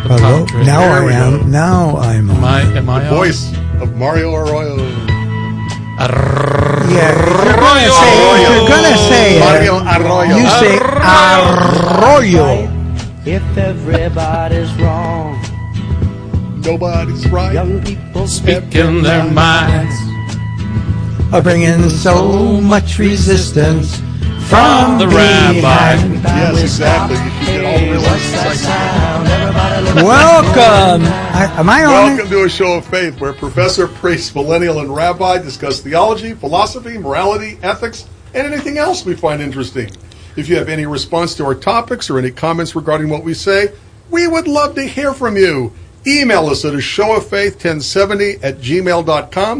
Hello. Now I'm on. Am I the voice of Mario Arroyo. Yeah, if you're gonna say Mario Arroyo. You say Arroyo. If everybody's wrong, nobody's right. Young people speak in their minds, are bringing so much resistance from the rabbi. Yes, exactly. You should get all the resistance. Welcome. Am I on? Welcome to A Show of Faith, where professor, priest, millennial, and rabbi discuss theology, philosophy, morality, ethics, and anything else we find interesting. If you have any response to our topics or any comments regarding what we say, we would love to hear from you. Email us at ashowoffaith1070@gmail.com,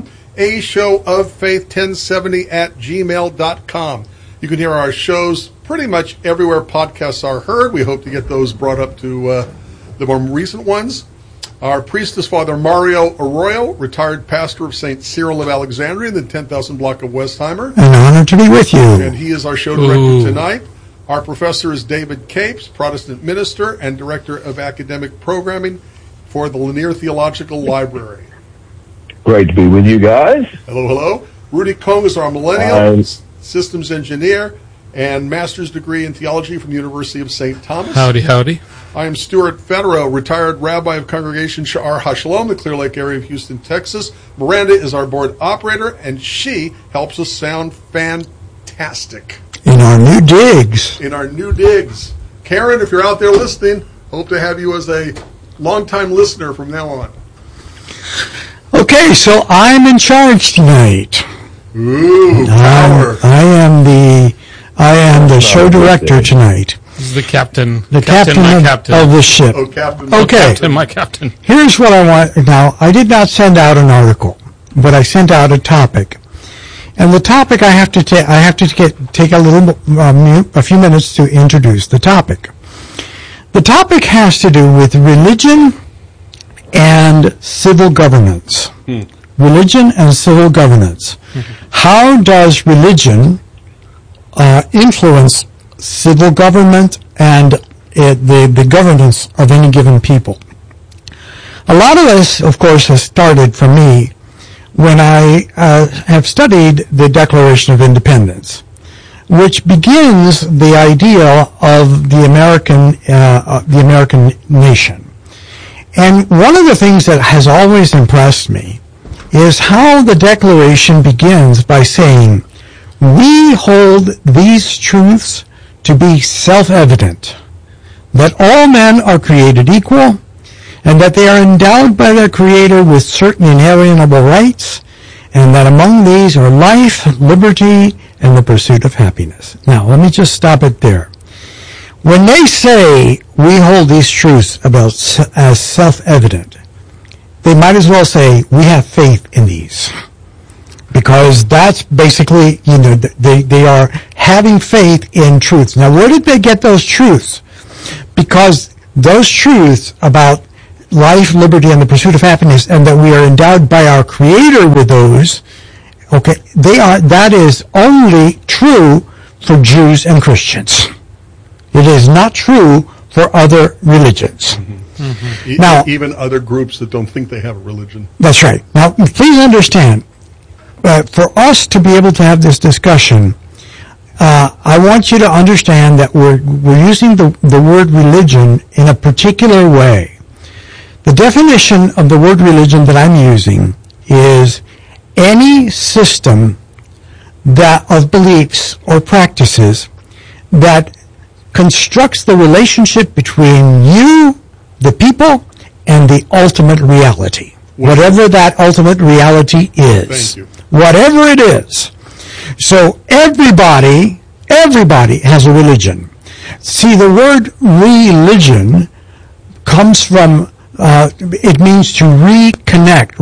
ashowoffaith1070@gmail.com. You can hear our shows pretty much everywhere podcasts are heard. We hope to get those brought up to the more recent ones. Our priest is Father Mario Arroyo, retired pastor of St. Cyril of Alexandria in the 10,000 block of Westheimer. An honor to be with you. And he is our show director tonight. Our professor is David Capes, Protestant minister and director of academic programming for the Lanier Theological Library. Great to be with you guys. Hello, hello. Rudy Kong is our millennial systems engineer and master's degree in theology from the University of St. Thomas. Howdy, howdy. I am Stuart Federer, retired rabbi of Congregation Sha'ar HaShalom, the Clear Lake area of Houston, Texas. Miranda is our board operator, and she helps us sound fantastic. In our new digs. Karen, if you're out there listening, hope to have you as a longtime listener from now on. Okay, so I'm in charge tonight. Ooh, power. I am the show director tonight. This is the captain. The captain of the ship. Oh, captain. Okay. My captain. Here's what I want. Now, I did not send out an article, but I sent out a topic. And the topic I have to take a few minutes to introduce the topic. The topic has to do with religion and civil governance. Religion and civil governance. How does religion influence civil government and the governance of any given people? A lot of this, of course, has started for me when I have studied the Declaration of Independence, which begins the idea of the American nation. And one of the things that has always impressed me is how the Declaration begins by saying, "We hold these truths to be self-evident, that all men are created equal, and that they are endowed by their Creator with certain inalienable rights, and that among these are life, liberty, and the pursuit of happiness." Now, let me just stop it there. When they say we hold these truths as self-evident, they might as well say we have faith in these. Because that's basically, they are having faith in truths. Now, where did they get those truths? Because those truths about life, liberty, and the pursuit of happiness, and that we are endowed by our Creator with those, okay, that is only true for Jews and Christians. It is not true for other religions. Mm-hmm. Now, even other groups that don't think they have a religion. That's right. Now, please understand, for us to be able to have this discussion, I want you to understand that we're using the word religion in a particular way. The definition of the word religion that I'm using is any system of beliefs or practices that constructs the relationship between you, the people, and the ultimate reality. Whatever that ultimate reality is. Thank you. Whatever it is. So everybody has a religion. See, the word religion comes from, it means to reconnect.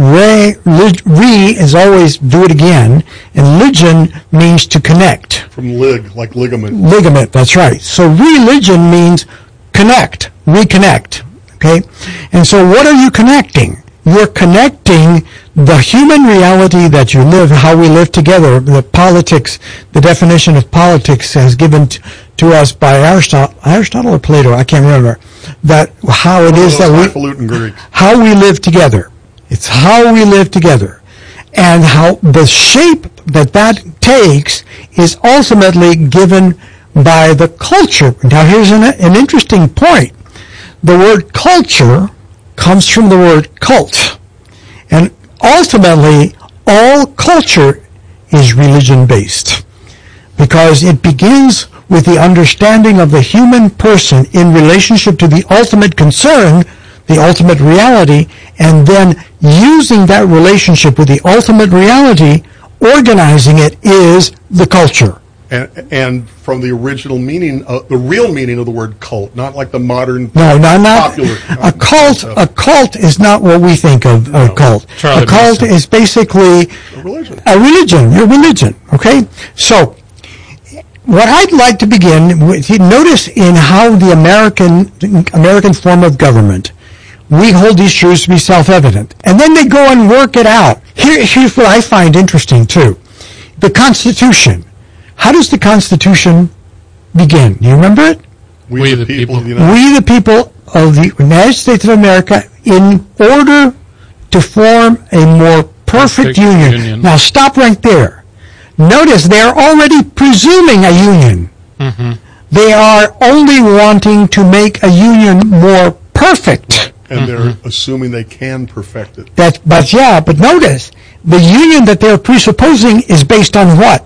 Re is always do it again, and religion means to connect. From like ligament. Ligament, that's right. So religion means connect, reconnect. Okay? And so what are you connecting? you're connecting the human reality that you live, how we live together, the politics, the definition of politics as given to us by Aristotle or Plato, I can't remember, that how it is that highfalutin Greeks. how we live together. It's how we live together. And how the shape that takes is ultimately given by the culture. Now here's an interesting point. The word culture comes from the word cult. And ultimately, all culture is religion-based. Because it begins with the understanding of the human person in relationship to the ultimate concern, the ultimate reality, and then using that relationship with the ultimate reality, organizing it is the culture. And from the original meaning, the real meaning of the word cult, not like the modern not popular. a cult. A cult is not what we think of a cult. Charlie A cult Manson. is basically A religion. your religion. Okay, so what I'd like to begin with, notice in how the American form of government, we hold these truths to be self-evident, and then they go and work it out. Here's what I find interesting too: the Constitution. How does the Constitution begin? Do you remember it? We the people of the United We, the people of the United States of America, in order to form a more perfect union. Now stop right there. Notice they're already presuming a union. Mm-hmm. They are only wanting to make a union more perfect. And they're assuming they can perfect it. But notice, the union that they're presupposing is based on what?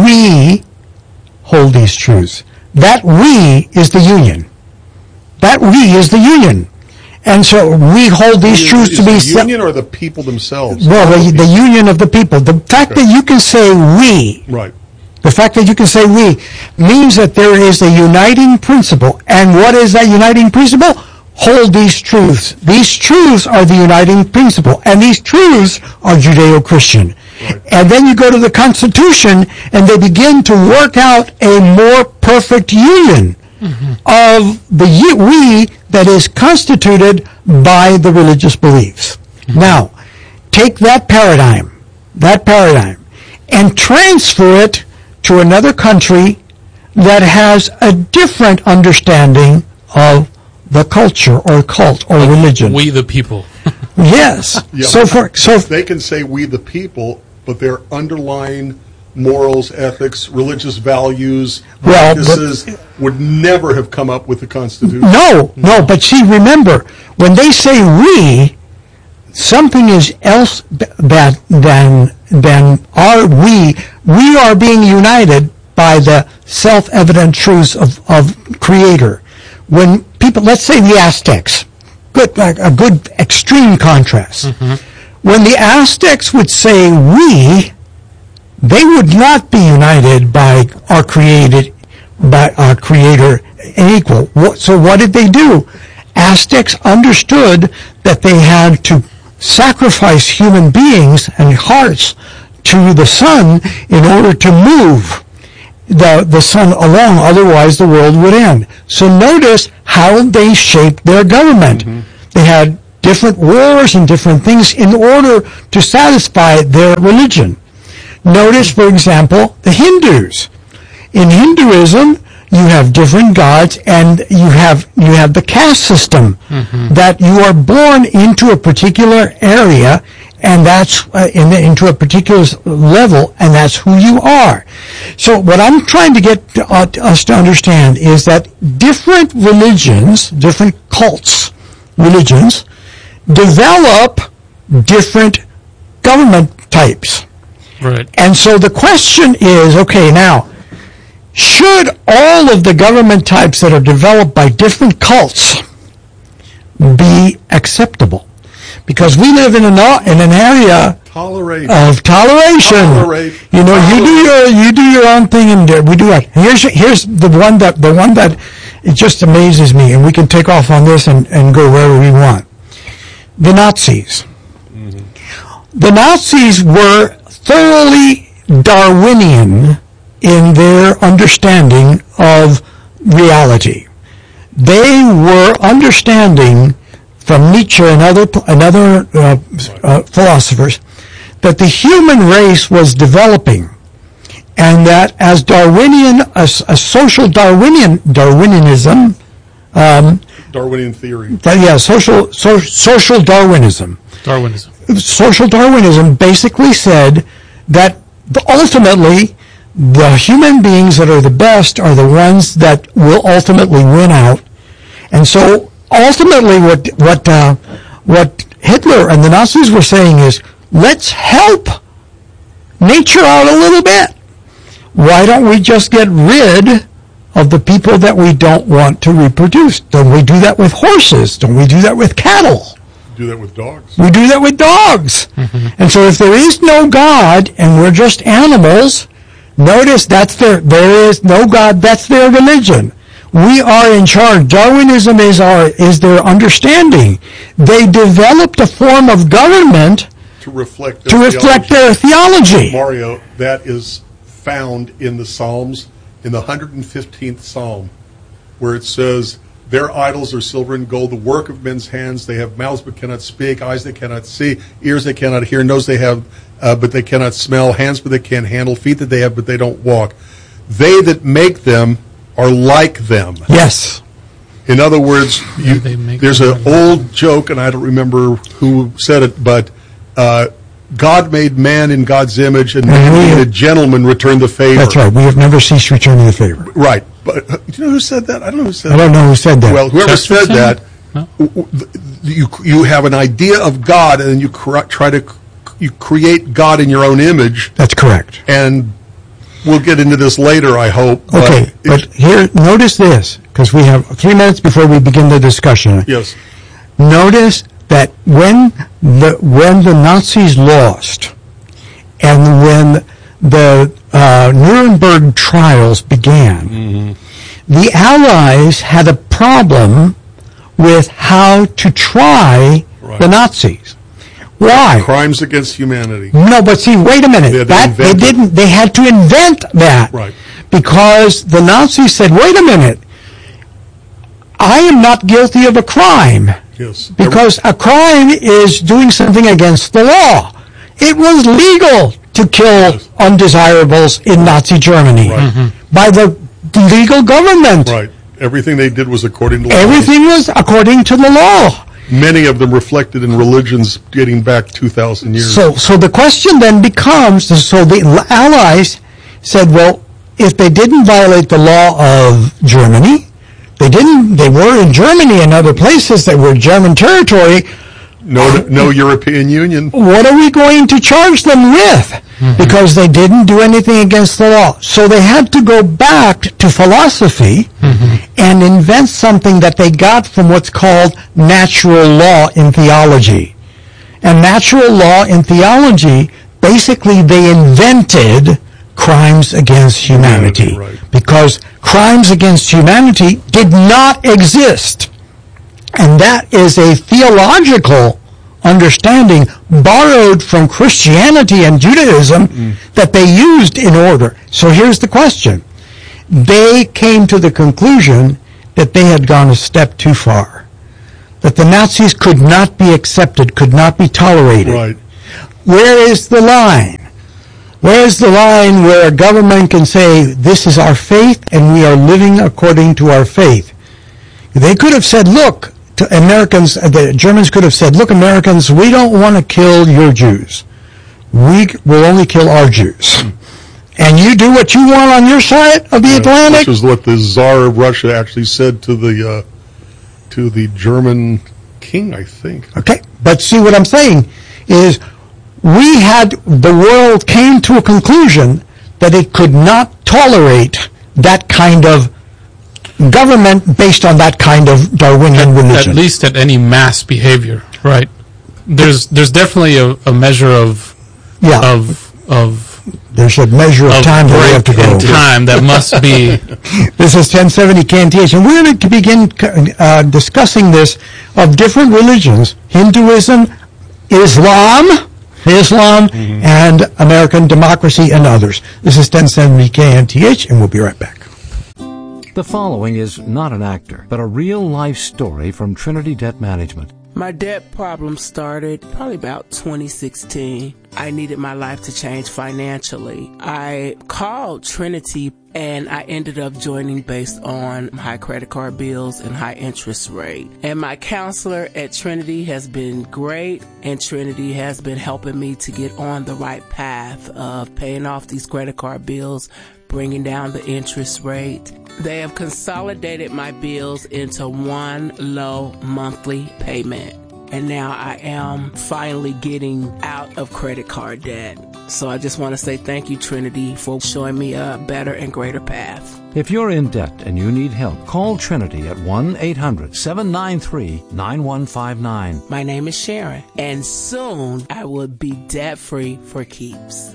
We hold these truths. That we is the union. That we is the union. And so we hold these truths to be... Is the union or the people themselves? Well, the union of the people. The fact that you can say we... Right. The fact that you can say we means that there is a uniting principle. And what is that uniting principle? Hold these truths. These truths are the uniting principle. And these truths are Judeo-Christian. Right. And then you go to the Constitution, and they begin to work out a more perfect union of the we that is constituted by the religious beliefs. Now, take that paradigm, and transfer it to another country that has a different understanding of the culture or cult or religion. We the people. Yes. Yeah, So they can say we the people, but their underlying morals, ethics, religious values, practices would never have come up with the Constitution. No, but see, remember, when they say we, something is else than our we. We are being united by the self-evident truths of Creator. When people, let's say the Aztecs, a good extreme contrast. When the Aztecs would say we, they would not be united by our Creator and equal. So what did they do? Aztecs understood that they had to sacrifice human beings and hearts to the sun in order to move the sun along, otherwise the world would end. So notice how they shaped their government. They had different wars and different things in order to satisfy their religion. Notice, for example, the Hindus. In Hinduism, you have different gods, and you have the caste system that you are born into a particular area, and that's into a particular level, and that's who you are. So what I'm trying to get us to understand is that different religions, different cults, religions, develop different government types. Right. And so the question is, okay, now, should all of the government types that are developed by different cults be acceptable? Because we live in an area of toleration. You know, you do your own thing, and we do that. Here's the one that it just amazes me, and we can take off on this and go wherever we want. The Nazis. The Nazis were thoroughly Darwinian in their understanding of reality. They were understanding from Nietzsche and other philosophers, that the human race was developing, and that as Darwinian, a social Darwinism, Darwinian theory. Social Darwinism. Darwinism. Social Darwinism basically said that ultimately the human beings that are the best are the ones that will ultimately win out. And so ultimately what Hitler and the Nazis were saying is, let's help nature out a little bit. Why don't we just get rid of the people that we don't want to reproduce? Don't we do that with horses? Don't we do that with cattle? Do that with dogs. We do that with dogs. Mm-hmm. And so if there is no God and we're just animals, notice there is no God, that's their religion. We are in charge. Darwinism is their understanding. They developed a form of government to reflect their theology. Mario, that is found in the Psalms, in the 115th Psalm, where it says, their idols are silver and gold, the work of men's hands. They have mouths but cannot speak, eyes they cannot see, ears they cannot hear, nose they have but they cannot smell, hands but they can't handle, feet that they have but they don't walk. They that make them are like them. Yes. In other words, there's an old joke, and I don't remember who said it, but God made man in God's image, and man being a gentleman returned the favor. That's right. We have never ceased returning the favor. Right. But do you know who said that? I don't know who said that. I don't know who said that. Well, whoever said that, you have an idea of God, and then you create God in your own image. That's correct. And we'll get into this later, I hope. Okay, but here, notice this, because we have 3 minutes before we begin the discussion. Yes. Notice that when the Nazis lost, and when the Nuremberg trials began, the Allies had a problem with how to try the Nazis. Why? Crimes against humanity. No, but see, wait a minute. They had to invent that. Right. Because the Nazis said, wait a minute, I am not guilty of a crime. Yes. Because a crime is doing something against the law. It was legal to kill undesirables in Nazi Germany by the legal government. Right. Everything they did was according to law. Everything was according to the law. Many of them reflected in religions dating back 2,000 years. So the question then becomes, so the Allies said, well, if they didn't violate the law of Germany, they were in Germany and other places that were German territory. No European Union. What are we going to charge them with? Because they didn't do anything against the law. So they had to go back to philosophy and invent something that they got from what's called natural law in theology. And natural law in theology, basically they invented crimes against humanity. Right. Because crimes against humanity did not exist. And that is a theological understanding borrowed from Christianity and Judaism that they used in order. So here's the question. They came to the conclusion that they had gone a step too far. That the Nazis could not be accepted, could not be tolerated. Right. Where is the line? Where is the line where a government can say, this is our faith and we are living according to our faith? They could have said, look, to Americans, the Germans could have said, look, Americans, we don't want to kill your Jews. We will only kill our Jews. And you do what you want on your side of the Atlantic. Which is what the Tsar of Russia actually said to the German king, I think. Okay, but see what I'm saying is the world came to a conclusion that it could not tolerate that kind of government based on that kind of Darwinian religion. At least at any mass behavior, right? There's definitely a measure of there's a measure of time that we have to go over. Time that must be. This is 1070 KNTH, and we're going to begin discussing this of different religions: Hinduism, Islam, and American democracy, and others. This is 1070 KNTH, and we'll be right back. The following is not an actor, but a real-life story from Trinity Debt Management. My debt problem started probably about 2016. I needed my life to change financially. I called Trinity and I ended up joining based on high credit card bills and high interest rate. And my counselor at Trinity has been great, and Trinity has been helping me to get on the right path of paying off these credit card bills, bringing down the interest rate. They have consolidated my bills into one low monthly payment. And now I am finally getting out of credit card debt. So I just want to say thank you, Trinity, for showing me a better and greater path. If you're in debt and you need help, call Trinity at 1-800-793-9159. My name is Sharon, and soon I will be debt-free for keeps.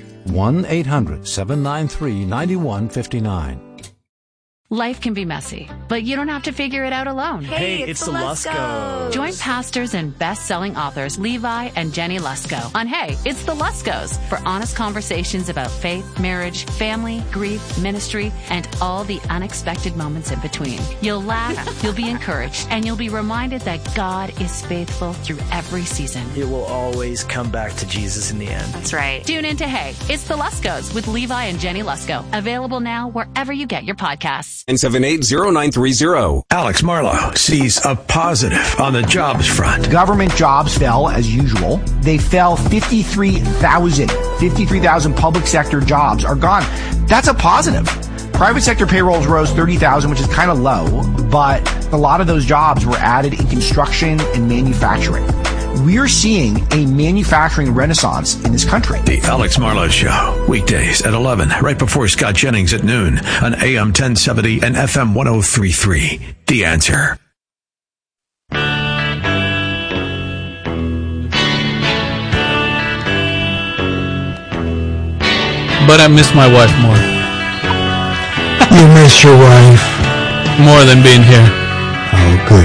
1-800-793-9159. Life can be messy, but you don't have to figure it out alone. Hey, it's the Luskos. Join pastors and best-selling authors Levi and Jenny Lusko on Hey, It's the Luskos for honest conversations about faith, marriage, family, grief, ministry, and all the unexpected moments in between. You'll laugh, you'll be encouraged, and you'll be reminded that God is faithful through every season. It will always come back to Jesus in the end. That's right. Tune in to Hey, It's the Luskos with Levi and Jenny Lusko. Available now wherever you get your podcasts. 978-0930. Alex Marlowe sees a positive on the jobs front. Government jobs fell as usual. They fell 53,000. 53,000 public sector jobs are gone. That's a positive. Private sector payrolls rose 30,000, which is kind of low, but a lot of those jobs were added in construction and manufacturing. We're seeing a manufacturing renaissance in this country. The Alex Marlowe Show, weekdays at 11, right before Scott Jennings at noon on AM 1070 and FM 1033. The Answer. But I miss my wife more. You miss your wife? More than being here. Oh, good.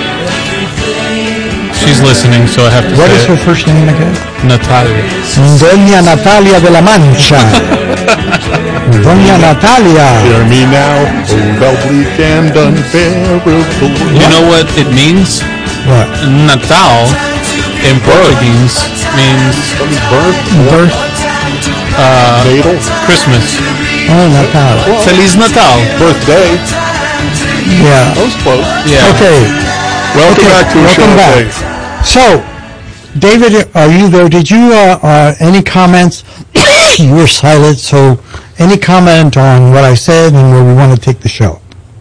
She's listening, so I have to What say is it. her first name again? Natalia. Doña Natalia de la Mancha. Doña Natalia. Hear me now, oh, bleak and unbearable. You know what it means? What? Natal in Portuguese means Birth. Natal. Christmas. Oh, Natal. Feliz Natal. Birthday. Yeah. That was close. Yeah. Okay. Welcome back to the show. Welcome back. So, David, are you there? Did you, any comments? You were silent, so any comment on what I said and where we want to take the show?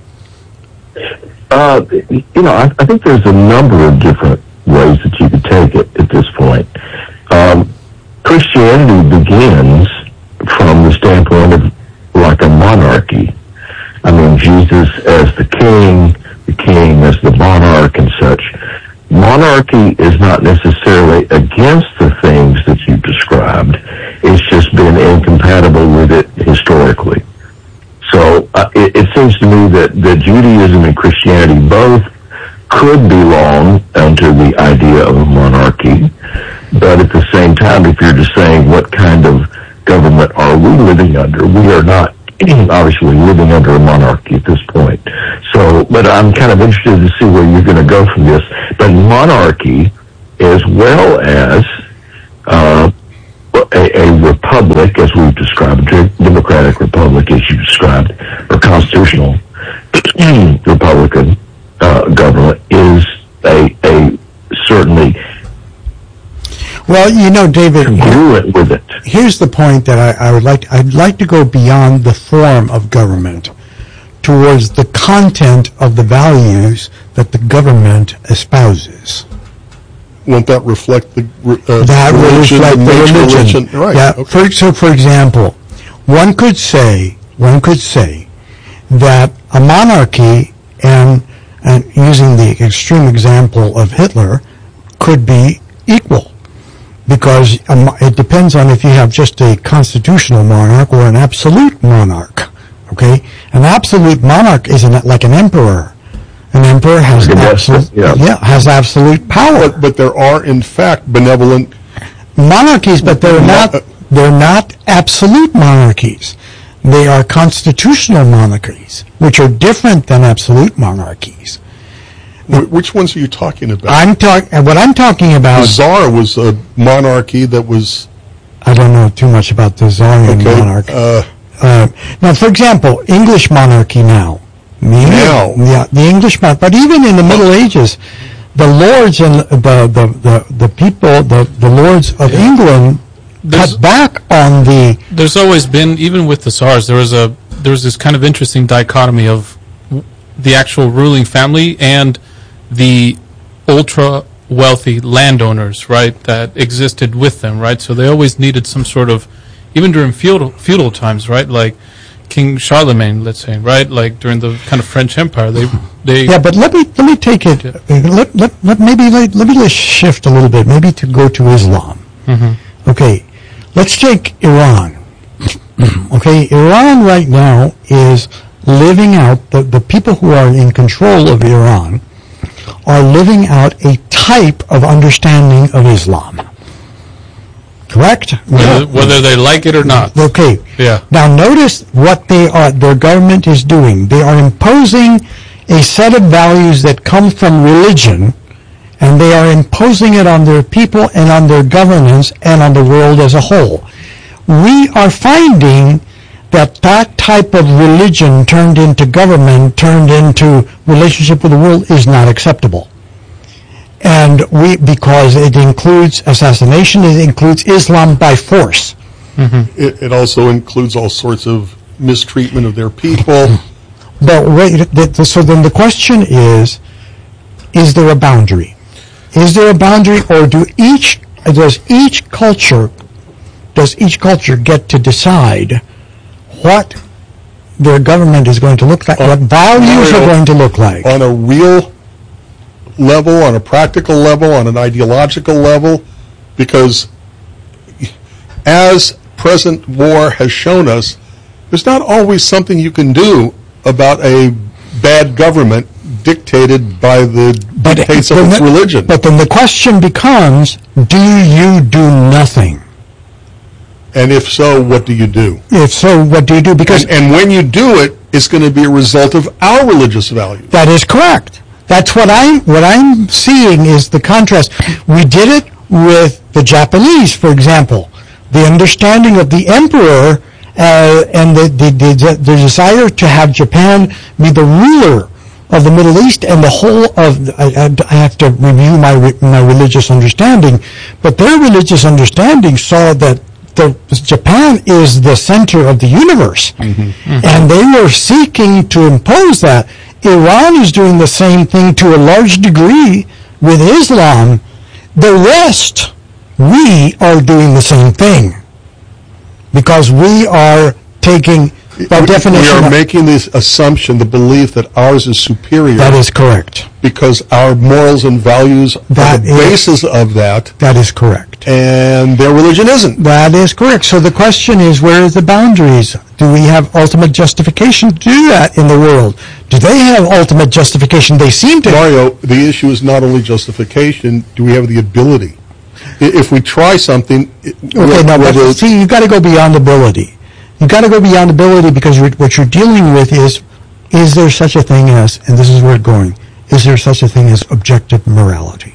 I think there's a number of different ways that you could take it at this point. Christianity begins from the standpoint of like a monarchy. I mean, Jesus as the king as the monarch and such. Monarchy is not necessarily against the things that you described. It's just been incompatible with it historically. So it seems to me that Judaism and Christianity both could belong under the idea of a monarchy, but at the same time, if you're just saying what kind of government are we living under, we are not obviously living under a monarchy at this point. So, but I'm kind of interested to see where you're going to go from this. But monarchy, as well as a republic, as we've described, a democratic republic, as you described, or constitutional republican government, is a certainly. Well, you know, David, with it. Here's the point that I'd like to go beyond the form of government towards the content of the values that the government espouses. Won't that reflect the that will reflect the religion? Right. Yeah. Okay. So, for example, one could say that a monarchy, and using the extreme example of Hitler, could be equal. Because it depends on if you have just a constitutional monarch or an absolute monarch. Okay? An absolute monarch isn't like an emperor. An emperor has has absolute power. But there are in fact benevolent monarchies, but they're not absolute monarchies. They are constitutional monarchies, which are different than absolute monarchies. Which ones are you talking about? What I'm talking about. The Tsar was a monarchy that was. I don't know too much about the Tsarian monarchy. Now, for example, English monarchy now. Yeah, the English monarchy. But even in the Middle Ages, the lords and the people, the lords of England cut back on the. There's always been, even with the Tsars, there was this kind of interesting dichotomy of the actual ruling family and the ultra wealthy landowners, right, that existed with them, right? So they always needed some sort of, even during feudal times, right, like King Charlemagne, let's say, right, like during the kind of French Empire, they. Yeah, but let me take it. Let me just shift a little bit, maybe to go to Islam. Mm-hmm. Okay, let's take Iran. Okay, Iran right now is living out, the people who are in control of Iran are living out a type of understanding of Islam. Correct? Whether they like it or not. Okay. Yeah. Now notice what their government is doing. They are imposing a set of values that come from religion, and they are imposing it on their people and on their governance and on the world as a whole. We are finding that type of religion turned into government, turned into relationship with the world is not acceptable. And because it includes assassination, it includes Islam by force. Mm-hmm. It also includes all sorts of mistreatment of their people. But wait, so then the question is there a boundary? Is there a boundary, or does each culture get to decide what their government is going to look like, what values are going to look like? On a real level, on a practical level, on an ideological level, because as present war has shown us, there's not always something you can do about a bad government dictated by the dictates of its religion. But then the question becomes, do you do nothing? And if so, what do you do? If so, what do you do? Because and when you do it, it's going to be a result of our religious values. That is correct. That's what I'm seeing is the contrast. We did it with the Japanese, for example. The understanding of the emperor and the desire to have Japan be the ruler of the Middle East and the whole of. I have to review my religious understanding, but their religious understanding saw that Japan is the center of the universe, and they were seeking to impose that. Iran is doing the same thing to a large degree with Islam. The rest, we are doing the same thing because we are taking, by definition, we are making this assumption, the belief that ours is superior. That is correct. Because our morals and values are the basis of that. That is correct. And their religion isn't. That is correct. So the question is, where are the boundaries? Do we have ultimate justification to do that in the world? Do they have ultimate justification? They seem to. Mario, the issue is not only justification. Do we have the ability? If we try something. See, you've got to go beyond ability. You've got to go beyond ability because what you're dealing with is there such a thing as, and this is where it's going, is there such a thing as objective morality?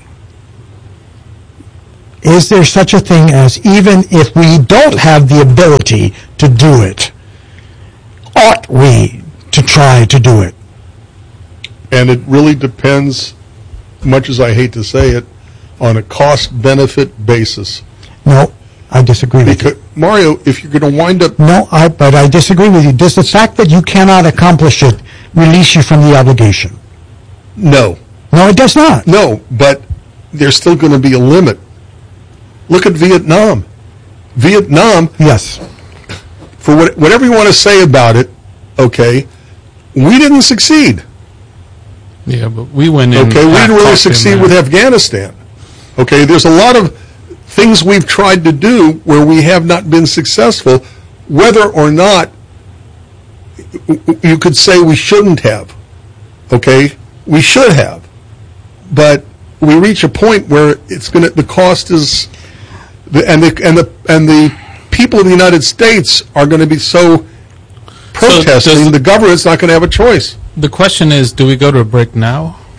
Is there such a thing as, even if we don't have the ability to do it, ought we to try to do it? And it really depends, much as I hate to say it, on a cost-benefit basis. No, I disagree with you. Mario, if you're going to wind up... No, but I disagree with you. Does the fact that you cannot accomplish it release you from the obligation? No. No, it does not. No, but there's still going to be a limit. Look at Vietnam. Vietnam... Yes. For whatever you want to say about it, okay, we didn't succeed. Yeah, but we went in... Okay, we didn't really succeed with Afghanistan. Okay, there's a lot of things we've tried to do where we have not been successful, whether or not you could say we shouldn't have. Okay, we should have, but we reach a point where the cost is, and the people of the United States are going to be so protesting. The government's not going to have a choice. The question is, do we go to a break now?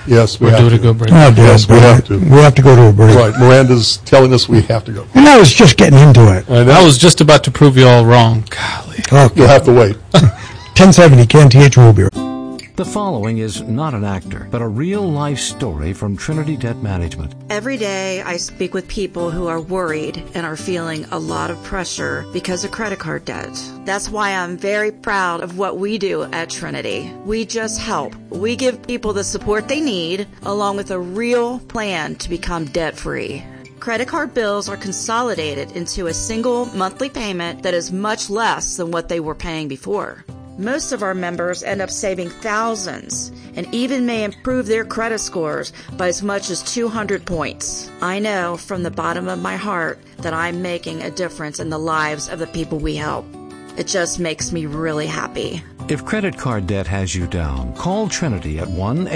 Yes, we We're have due to to. go break. Oh, dear. Yes, we have to. We have to go to a break. Right, Miranda's telling us we have to go. And I was just getting into it. I was just about to prove you all wrong. Golly. Okay. You'll have to wait. 1070 KNTH will be right. The following is not an actor, but a real-life story from Trinity Debt Management. Every day I speak with people who are worried and are feeling a lot of pressure because of credit card debt. That's why I'm very proud of what we do at Trinity. We just help. We give people the support they need, along with a real plan to become debt-free. Credit card bills are consolidated into a single monthly payment that is much less than what they were paying before. Most of our members end up saving thousands and even may improve their credit scores by as much as 200 points. I know from the bottom of my heart that I'm making a difference in the lives of the people we help. It just makes me really happy. If credit card debt has you down, call Trinity at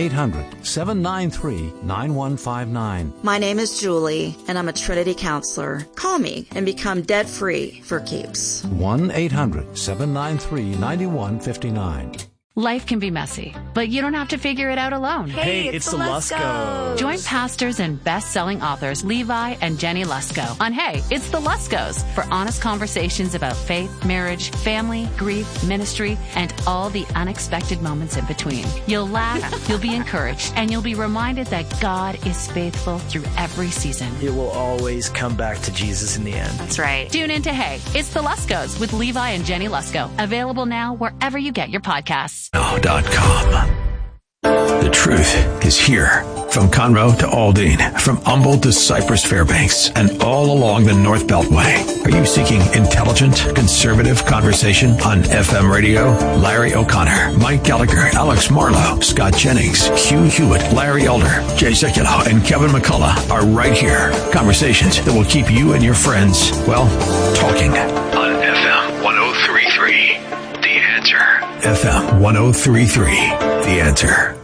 1-800-793-9159. My name is Julie, and I'm a Trinity counselor. Call me and become debt-free for keeps. 1-800-793-9159. Life can be messy, but you don't have to figure it out alone. Hey, it's the Luskos. Join pastors and best-selling authors Levi and Jenny Lusko on Hey, It's the Luskos for honest conversations about faith, marriage, family, grief, ministry, and all the unexpected moments in between. You'll laugh, you'll be encouraged, and you'll be reminded that God is faithful through every season. It will always come back to Jesus in the end. That's right. Tune in to Hey, It's the Luskos with Levi and Jenny Lusko. Available now wherever you get your podcasts. Now.com. The truth is here. From Conroe to Aldine, from Humboldt to Cypress Fairbanks, and all along the North Beltway. Are you seeking intelligent, conservative conversation on FM radio? Larry O'Connor, Mike Gallagher, Alex Marlowe, Scott Jennings, Hugh Hewitt, Larry Elder, Jay Sekulow, and Kevin McCullough are right here. Conversations that will keep you and your friends, well, talking. On FM 103.3, The Answer. FM 103.3, The Answer.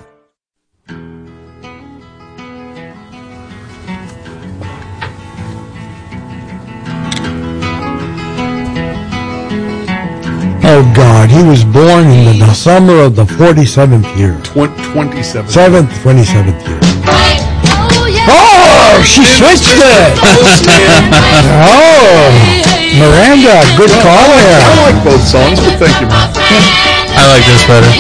Oh, God, he was born in the summer of the 47th year. 27th. 27th year. Oh, she switched it. Oh, Miranda, good call there. I like both songs, but thank you, man. I like this better.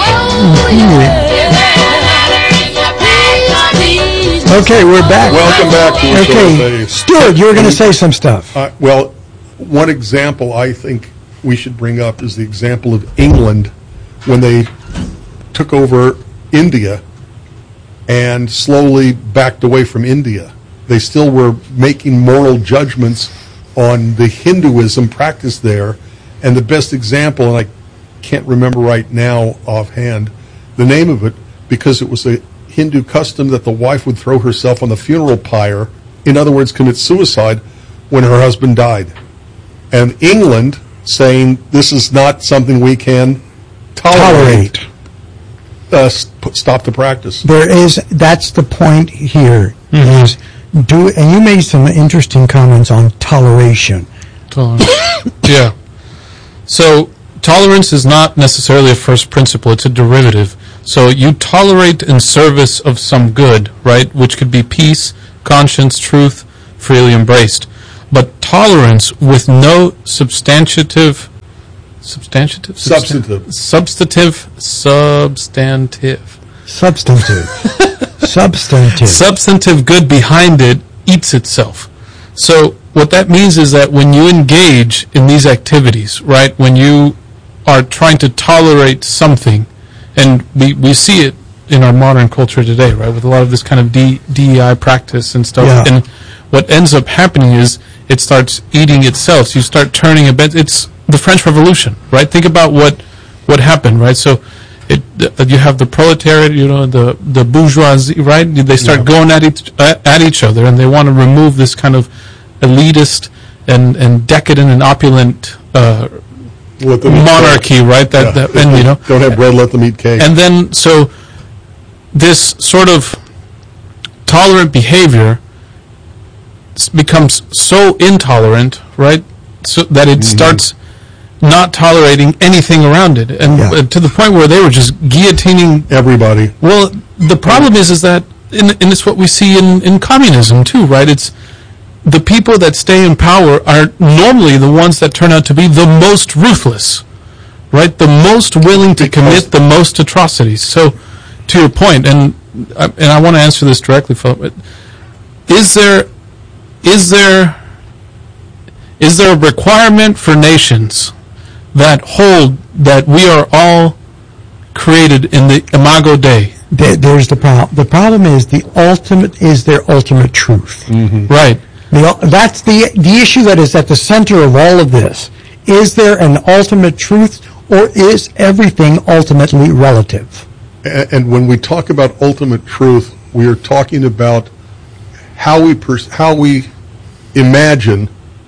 Okay, we're back. Welcome back to the Okay, Stuart, you were going to say some stuff. Well, one example I think we should bring up is the example of England when they took over India and slowly backed away from India. They still were making moral judgments on the Hinduism practiced there, and the best example, and I can't remember right now offhand the name of it, because it was a Hindu custom that the wife would throw herself on the funeral pyre, in other words, commit suicide when her husband died. And England saying this is not something we can tolerate. Stop the practice. That's the point here, is and you made some interesting comments on toleration. Yeah. So tolerance is not necessarily a first principle, it's a derivative. So you tolerate in service of some good, right, which could be peace, conscience, truth, freely embraced. But tolerance with no substantive good behind it eats itself. So what that means is that when you engage in these activities, right, when you are trying to tolerate something, and we see it in our modern culture today, right, with a lot of this kind of DEI practice and stuff, yeah. And what ends up happening is it starts eating itself. So you start turning a bit. It's the French Revolution, right? Think about what happened, right? So you have the proletariat, the bourgeoisie, right? They start going at each other, and they want to remove this kind of elitist and decadent and opulent monarchy, right? Don't have bread, let them eat cake. And then so this sort of tolerant behavior becomes so intolerant, right? So that it starts not tolerating anything around it, and to the point where they were just guillotining everybody. Well, the problem is that and it's what we see in communism too, right? It's the people that stay in power are normally the ones that turn out to be the most ruthless, right? The most willing to commit the most atrocities. So, to your point, and I want to answer this directly, Philip. Is there a requirement for nations that hold that we are all created in the Imago Dei? There's the problem. The problem is their ultimate truth. Mm-hmm. Right. That's the issue that is at the center of all of this. Is there an ultimate truth, or is everything ultimately relative? And when we talk about ultimate truth, we are talking about how we imagine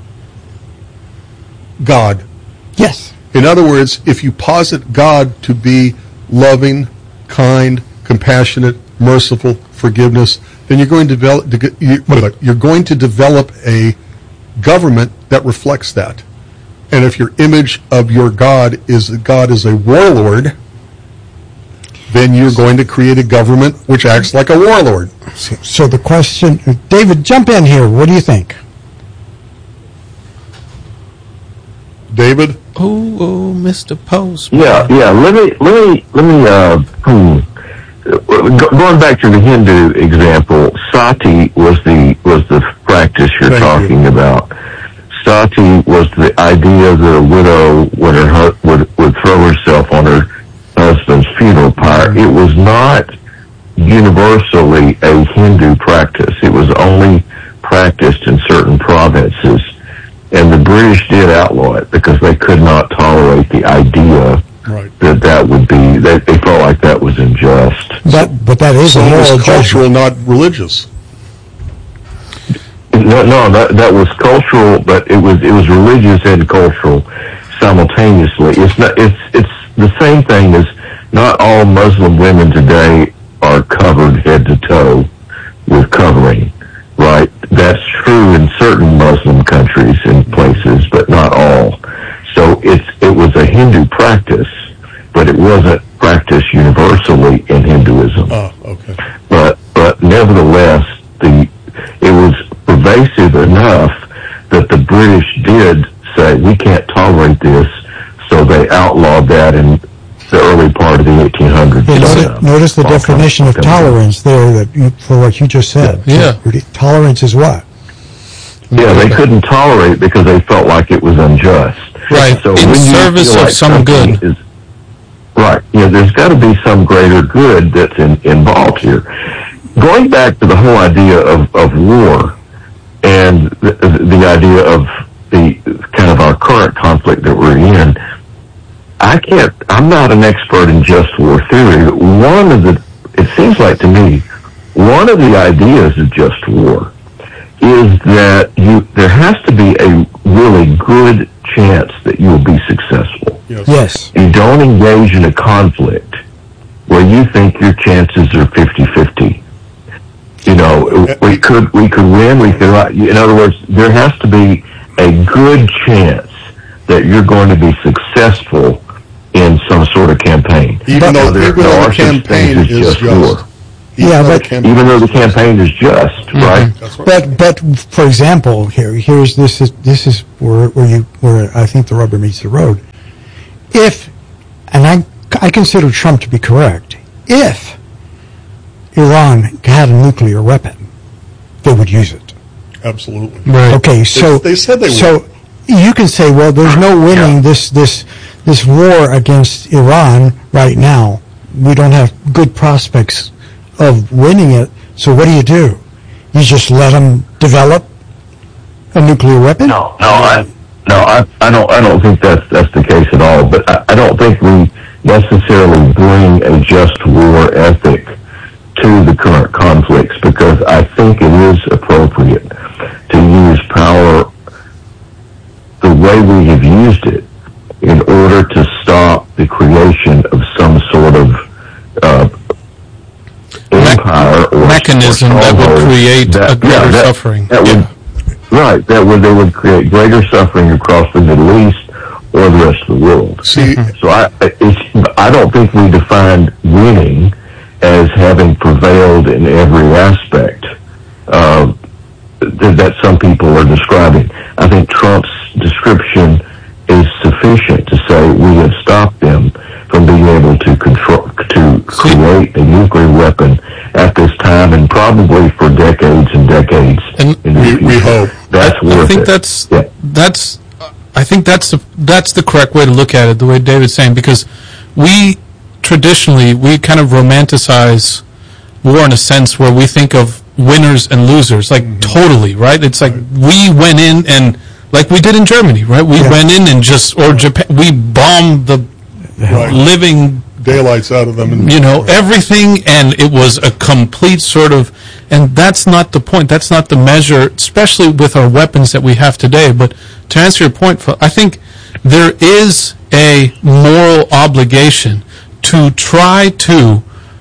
God. Yes. In other words, if you posit God to be loving, kind, compassionate, merciful, forgiveness, then you're going to develop a government that reflects that. And if your image of your God is that God is a warlord, then you're going to create a government which acts like a warlord. So the question, David, jump in here. What do you think? David? Oh, Mr. Postman. Yeah. Let me. Going back to the Hindu example, sati was the practice you're talking about. Sati was the idea that a widow would throw herself on her husband's funeral pyre. It was not universally a Hindu practice. It was only practiced in certain provinces. And the British did outlaw it because they could not tolerate the idea that would be, they felt like that was unjust. But that is a moral cultural, not religious. No, that was cultural, but it was religious and cultural simultaneously. It's the same thing as not all Muslim women today are covered head to toe with covering. Right, that's true in certain Muslim countries and places, but not all. So it was a Hindu practice, but it wasn't practiced universally in Hinduism. Oh, okay. But nevertheless, it was pervasive enough that the British did say we can't tolerate this, so they outlawed that in the early part of the 1800s. Notice the definition of tolerance there for what you just said. Yeah. Tolerance is what? Yeah, they couldn't tolerate it because they felt like it was unjust. Right, so in service of some good. Right, there's got to be some greater good that's involved here. Going back to the whole idea of war and the idea of the kind of our current conflict that we're in, I'm not an expert in just war theory, but it seems like to me, one of the ideas of just war is that there has to be a really good chance that you will be successful. Yes. You don't engage in a conflict where you think your chances are 50-50. We could win, in other words, there has to be a good chance that you're going to be successful in some sort of campaign. Even though the campaign is just war. Even though the campaign is just, right? That's right. But for example, here's this is where I think the rubber meets the road. And I consider Trump to be correct, if Iran had a nuclear weapon, they would use it. Absolutely. Right. Okay, so they said they would. So you can say, well, there's no winning this war against Iran right now. We don't have good prospects of winning it. So what do? You just let them develop a nuclear weapon? I don't think that's the case at all. But I don't think we necessarily bring a just war ethic to the current conflicts, because I think it is appropriate to use power the way we have used it in order to stop the creation of some sort of empire or mechanism that would create a greater suffering. They would create greater suffering across the Middle East or the rest of the world. See, so I don't think we defined winning as having prevailed in every aspect that some people are describing. I think Trump's description is sufficient to say we have stopped them from being able to create a nuclear weapon at this time, and probably for decades and decades. And we hope I think that's the correct way to look at it, the way David's saying, because we traditionally kind of romanticize war in a sense where we think of winners and losers, like totally, right? It's like we went in and like we did in Germany, right? We went in and or Japan, we bombed the living daylights out of them, and everything, and it was a complete sort of, and that's not the point. That's not the measure, especially with our weapons that we have today. But to answer your point, I think there is a moral obligation to try to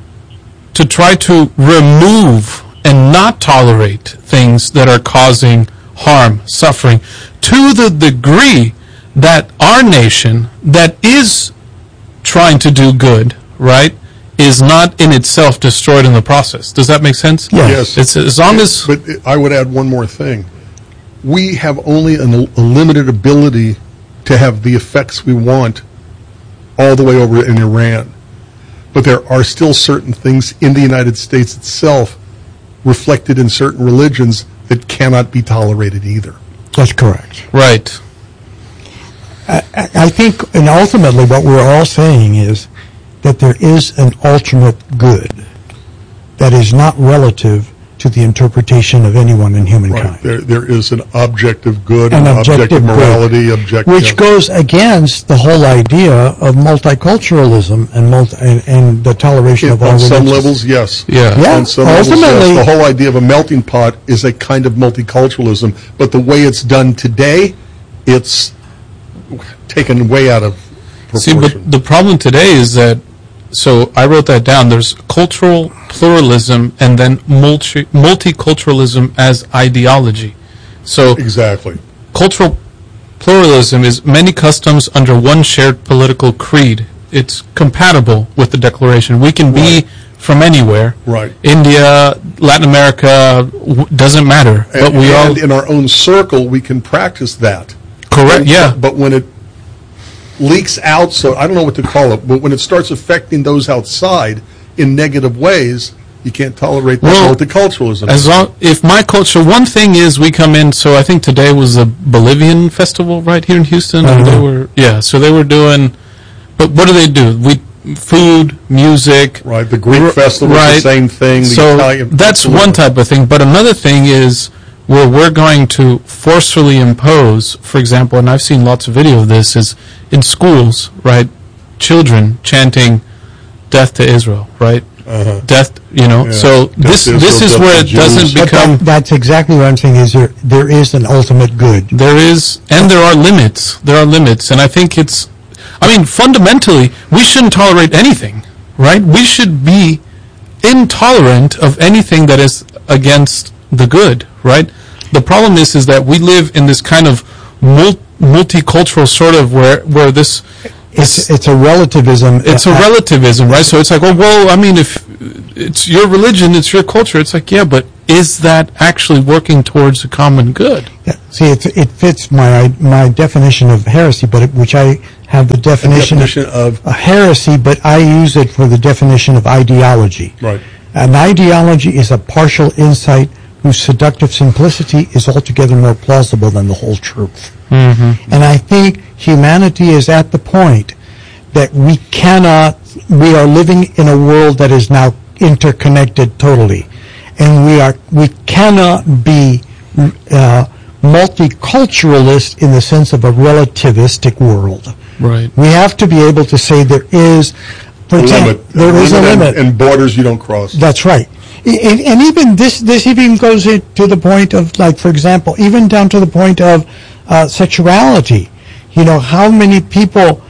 remove and not tolerate things that are causing harm, suffering, to the degree that our nation that is trying to do good, right, is not in itself destroyed in the process. Does that make sense? Yes. It's as long as... But I would add one more thing. We have only a limited ability to have the effects we want all the way over in Iran. But there are still certain things in the United States itself reflected in certain religions that cannot be tolerated either. That's correct. Right. I think, and ultimately what we're all saying is that there is an ultimate good that is not relative to the interpretation of anyone in humankind. Right. There is an objective good, an objective morality, which goes against the whole idea of multiculturalism and the toleration of all religions. On some levels, yes. Yeah. On some levels, yes. The whole idea of a melting pot is a kind of multiculturalism, but the way it's done today, it's taken way out of proportion. See, but the problem today is that, so I wrote that down, there's cultural pluralism and then multiculturalism as ideology. So exactly. Cultural pluralism is many customs under one shared political creed. It's compatible with the Declaration. We can be from anywhere. Right. India, Latin America, doesn't matter. But we all in our own circle, we can practice that. Correct, yeah. But when it leaks out, so I don't know what to call it, but when it starts affecting those outside in negative ways, you can't tolerate that multiculturalism. If my culture, one thing is we come in, so I think today was a Bolivian festival right here in Houston. And they were doing, but what do? Food, music. Right, the Greek festival is the same thing. So that's one type of thing. But another thing is where we're going to forcefully impose, for example, and I've seen lots of video of this, is in schools, right? Children chanting "Death to Israel," right? Death, So this is where it doesn't become. That's exactly what I'm saying. Is there is an ultimate good? There is, and there are limits. There are limits, and I think it's. I mean, fundamentally, we shouldn't tolerate anything, right? We should be intolerant of anything that is against the good, right? The problem is that we live in this kind of multicultural sort of where this it's a relativism. It's a relativism, right? So it's like, I mean, if it's your religion, it's your culture. It's like, yeah, but is that actually working towards a common good? Yeah. See, it fits my definition of heresy, but which I have the definition of a heresy, but I use it for the definition of ideology. Right. An ideology is a partial insight whose seductive simplicity is altogether more plausible than the whole truth. Mm-hmm. And I think humanity is at the point that we are living in a world that is now interconnected totally. And we cannot be multiculturalist in the sense of a relativistic world. Right. We have to be able to say there is a limit. And borders you don't cross. That's right. And even this even goes to the point of, like, for example, even down to the point of sexuality. How many people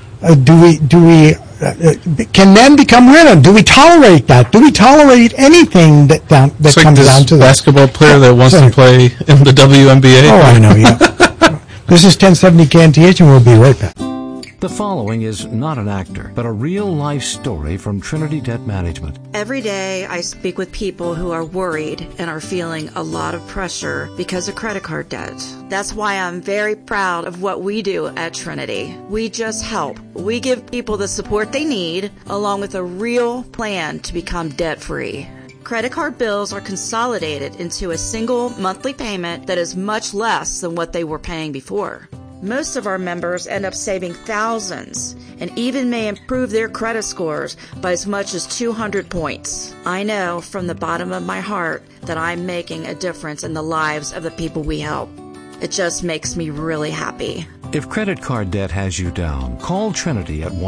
can men become women? Do we tolerate that? Do we tolerate anything that comes down to that? Basketball player that wants to play in the WNBA. Oh, I know. Yeah. This is 1070 KNTH, and we'll be right back. The following is not an actor, but a real-life story from Trinity Debt Management. Every day I speak with people who are worried and are feeling a lot of pressure because of credit card debt. That's why I'm very proud of what we do at Trinity. We just help. We give people the support they need, along with a real plan to become debt-free. Credit card bills are consolidated into a single monthly payment that is much less than what they were paying before. Most of our members end up saving thousands and even may improve their credit scores by as much as 200 points. I know from the bottom of my heart that I'm making a difference in the lives of the people we help. It just makes me really happy. If credit card debt has you down, call Trinity at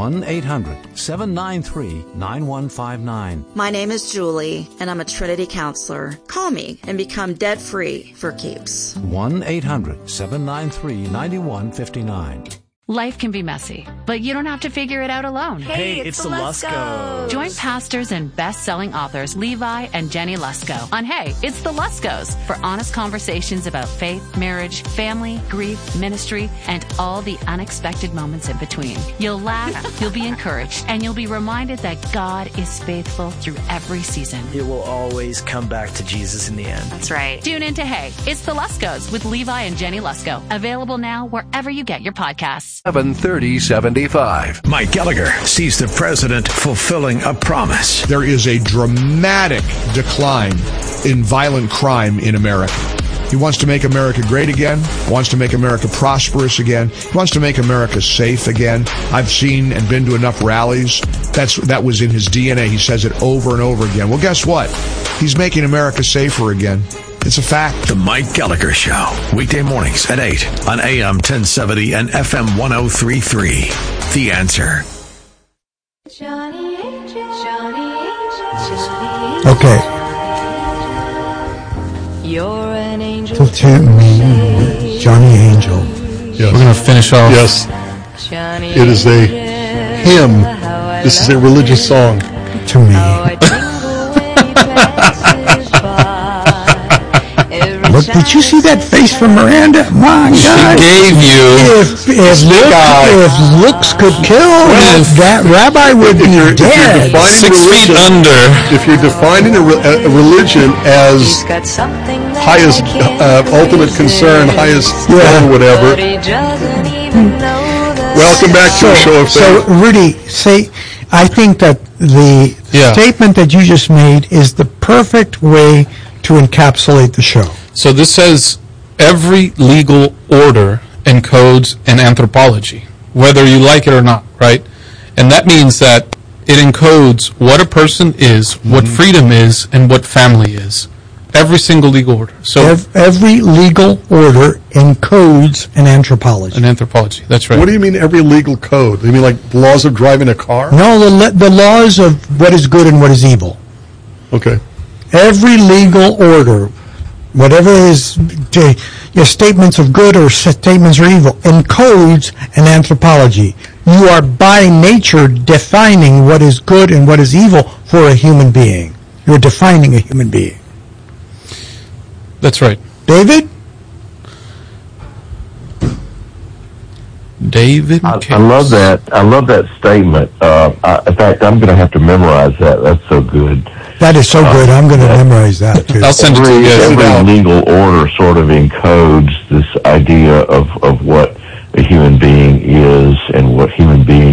1-800-793-9159. My name is Julie, and I'm a Trinity counselor. Call me and become debt-free for keeps. 1-800-793-9159. Life can be messy, but you don't have to figure it out alone. Hey, it's the Luskos. Join pastors and best-selling authors Levi and Jenny Lusko on Hey, It's the Luskos for honest conversations about faith, marriage, family, grief, ministry, and all the unexpected moments in between. You'll laugh, you'll be encouraged, and you'll be reminded that God is faithful through every season. It will always come back to Jesus in the end. That's right. Tune in to Hey, It's the Luskos with Levi and Jenny Lusko. Available now wherever you get your podcasts. 730-75. Mike Gallagher sees the president fulfilling a promise. There is a dramatic decline in violent crime in America. He wants to make America great again, wants to make America prosperous again, he wants to make America safe again. I've seen and been to enough rallies. That was in his DNA. He says it over and over again. Well, guess what? He's making America safer again. It's a fact. The Mike Gallagher Show, weekday mornings at 8 on AM 1070 and FM 1033. The Answer. Okay. You're an angel. To me, Johnny Angel. Yes. We're going to finish off. Yes. It is a hymn. This is a religious song. To me. Look, did you see that face from Miranda? My God. She gave you. If looks could kill, that rabbi would be dead. 6 feet under. If you're defining a religion as highest, ultimate concern, highest goal, whatever. Welcome back to the show of faith. So, Rudy, I think that the statement that you just made is the perfect way to encapsulate the show. So this says every legal order encodes an anthropology, whether you like it or not, right? And that means that it encodes what a person is, what freedom is, and what family is. Every single legal order. So every legal order encodes an anthropology. An anthropology, that's right. What do you mean every legal code? You mean like laws of driving a car? No, the laws of what is good and what is evil. Okay. Every legal order, whatever is your statements of good or statements of evil, encodes an anthropology. You are by nature defining what is good and what is evil for a human being. You're defining a human being. That's right. David? David? I love that. I love that statement. In fact, I'm going to have to memorize that. That's so good. That is so good. I'm going to memorize that, too. I'll send it to you guys. Every legal order sort of encodes this idea of what a human being is and what human beings